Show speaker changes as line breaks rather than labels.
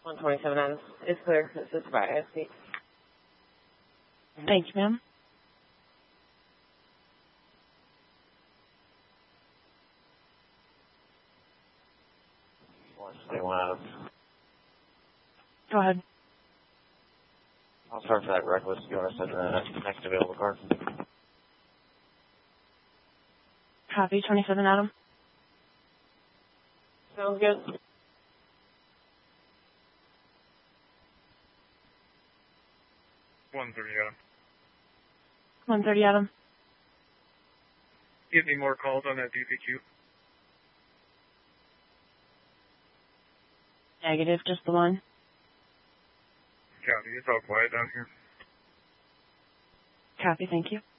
127 Adams. It's clear. This is by ISP.
Thank you, ma'am.
Stay 1 Adams.
Go ahead.
I'll start for that reckless. You want to send the next available car?
Copy, 27 Adam.
Sounds good.
Adam.
130 Adam.
Do you have any more calls on that DPQ?
Negative, just the one.
Copy. It's all quiet down here.
Copy, thank you.